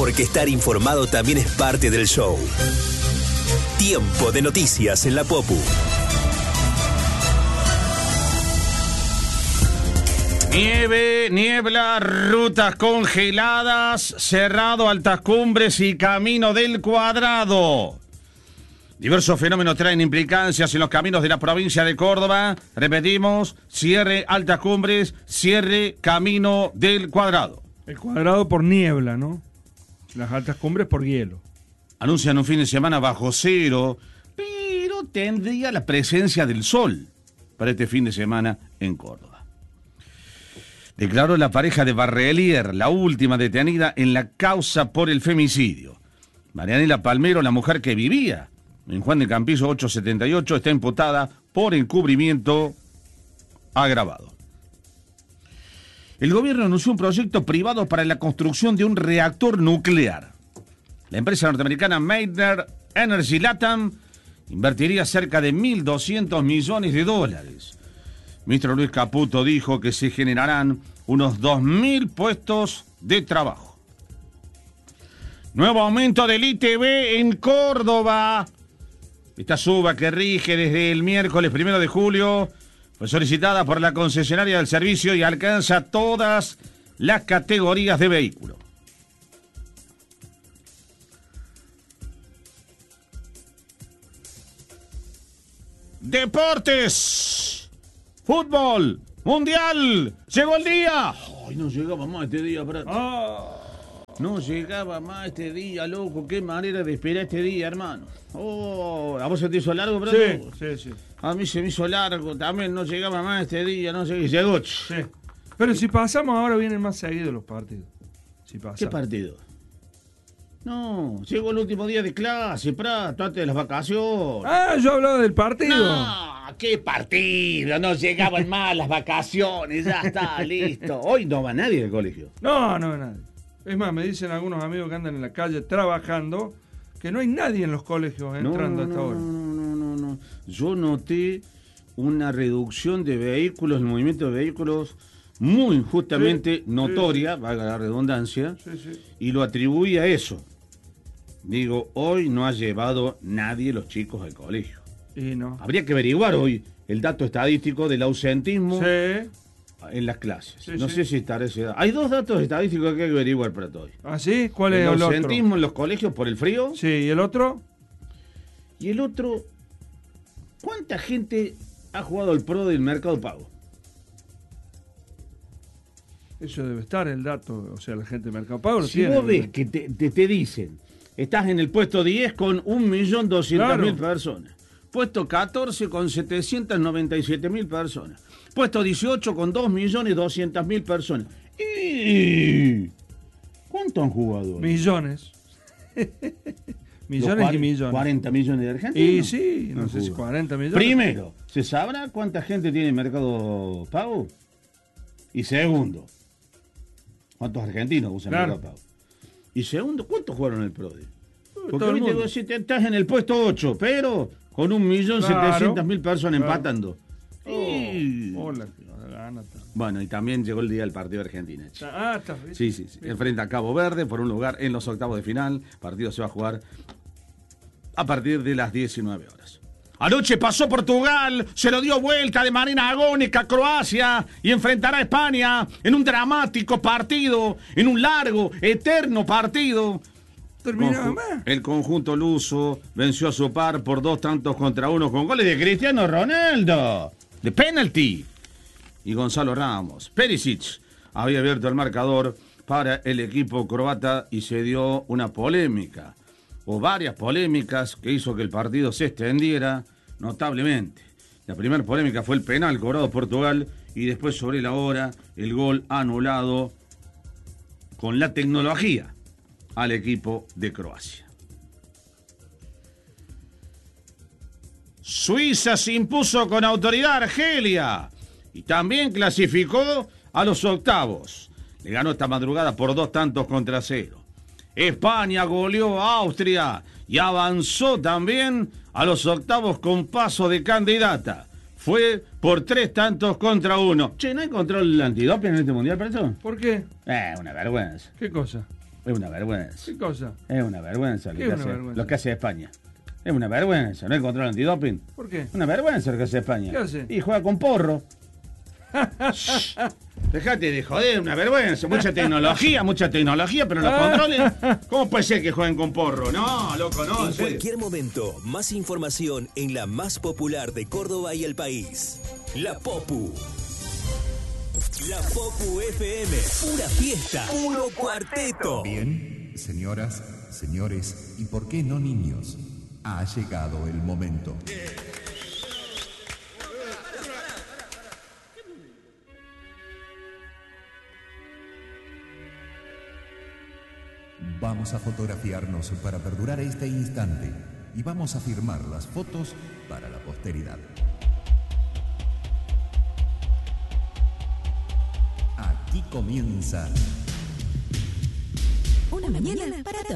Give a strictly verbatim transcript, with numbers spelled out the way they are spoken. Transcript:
Porque estar informado también es parte del show. Tiempo de noticias en la Popu. Nieve, niebla, rutas congeladas, cerrado altas cumbres y camino del Cuadrado. Diversos fenómenos traen implicancias en los caminos de la provincia de Córdoba. Repetimos, cierre altas cumbres, cierre camino del Cuadrado. El Cuadrado por niebla, ¿no? Las altas cumbres por hielo. Anuncian un fin de semana bajo cero, pero tendría la presencia del sol para este fin de semana en Córdoba. Declaró la pareja de Barrelier, la última detenida en la causa por el femicidio. Marianela Palmero, la mujer que vivía en Juan de Campillo ochocientos setenta y ocho, está imputada por encubrimiento agravado. El gobierno anunció un proyecto privado para la construcción de un reactor nuclear. La empresa norteamericana Meitner Energy Latam invertiría cerca de mil doscientos millones de dólares. El ministro Luis Caputo dijo que se generarán unos dos mil puestos de trabajo. Nuevo aumento del I T V en Córdoba. Esta suba que rige desde el miércoles primero de julio fue solicitada por la concesionaria del servicio y alcanza todas las categorías de vehículo. Deportes, fútbol, mundial, llegó el día. Ay, no llegaba más este día, Prato. Oh. No llegaba más este día, loco. Qué manera de esperar este día, hermano. Oh, ¿a vos se te hizo largo, Prato? Sí, sí, sí. A mí se me hizo largo, también no llegaba más este día, no sé qué, llegó. Sí. Pero si pasamos ahora vienen más seguidos los partidos. Si pasamos. ¿Qué partido? No, llegó el último día de clase, Prato, antes de las vacaciones. Ah, yo hablaba del partido. No, qué partido, no llegaban más las vacaciones, ya está, listo. Hoy no va nadie al colegio. No, no va nadie. Es más, me dicen algunos amigos que andan en la calle trabajando que no hay nadie en los colegios entrando no, no, a esta hora. No, no, no, no. Yo noté una reducción de vehículos, el movimiento de vehículos muy justamente sí, notoria, sí, valga la redundancia, sí, sí. Y lo atribuí a eso. Digo, hoy no ha llevado nadie los chicos al colegio. Y no. Habría que averiguar hoy el dato estadístico del ausentismo sí. en las clases. Sí, no sí. sé si estará ese dato. Hay dos datos estadísticos que hay que averiguar para todo hoy. ¿Ah, sí? ¿Cuál es el el otro? El ausentismo en los colegios por el frío. Sí, ¿y el otro? Y el otro, ¿cuánta gente ha jugado al pro del Mercado Pago? Eso debe estar el dato, o sea, la gente de Mercado Pago lo si tiene. Si vos ves que te, te, te dicen, estás en el puesto diez con un millón doscientas mil personas, puesto catorce con setecientas noventa y siete mil personas, puesto dieciocho con dos millones doscientas mil personas. ¿Y cuánto han jugado? Millones. Millones y millones. cuarenta millones de argentinos. Y sí, no, no sé si cuarenta millones. Primero, ¿se sabrá cuánta gente tiene Mercado Pago? Y segundo, ¿cuántos argentinos usan claro. Mercado Pago? Y segundo, ¿cuántos jugaron el Prodi? Porque ahorita vos decís, estás en el puesto ocho, pero con un millón setecientas mil personas claro. empatando. Oh, y... Hola, gana. Bueno, y también llegó el día del partido de Argentina. Ah, está bien. Sí, sí, sí. Enfrenta a Cabo Verde por un lugar en los octavos de final. El partido se va a jugar a partir de las diecinueve horas. Anoche pasó Portugal, se lo dio vuelta de manera agónica a Croacia y enfrentará a España en un dramático partido, en un largo, eterno partido. Terminó Conju- el conjunto luso venció a su par por dos tantos contra uno con goles de Cristiano Ronaldo, de penalti, y Gonzalo Ramos. Perisic había abierto el marcador para el equipo croata y se dio una polémica, o varias polémicas, que hizo que el partido se extendiera notablemente. La primera polémica fue el penal cobrado Portugal y después sobre la hora el gol anulado con la tecnología al equipo de Croacia. Suiza se impuso con autoridad a Argelia y también clasificó a los octavos. Le ganó esta madrugada por dos tantos contra cero. España goleó a Austria y avanzó también a los octavos con paso de candidata. Fue por tres tantos contra uno. Che, ¿no hay control antidoping en este mundial para eso? ¿Por qué? Eh, una vergüenza. ¿Qué cosa? Es una vergüenza. ¿Qué cosa? Es una vergüenza lo, ¿Qué que, es una hace, vergüenza? lo que hace España. Es una vergüenza. ¿No hay control antidoping? ¿Por qué? Una vergüenza lo que hace España. ¿Qué hace? Y juega con porro. Dejate de joder, una vergüenza. Mucha tecnología, mucha tecnología, pero los controles. ¿Cómo puede ser que jueguen con porro? No, loco, no. En en serio. cualquier momento, más información en la más popular de Córdoba y el país. La Popu. La Popu F M. Pura fiesta. Puro cuarteto. Bien, señoras, señores, y por qué no niños, ha llegado el momento. Vamos a fotografiarnos para perdurar este instante y vamos a firmar las fotos para la posteridad. Aquí comienza Una mañana para todos.